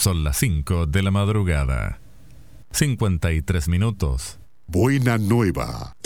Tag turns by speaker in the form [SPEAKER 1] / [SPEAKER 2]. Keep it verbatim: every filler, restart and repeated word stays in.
[SPEAKER 1] Son las cinco de la madrugada. cincuenta y tres minutos.
[SPEAKER 2] Buena nueva.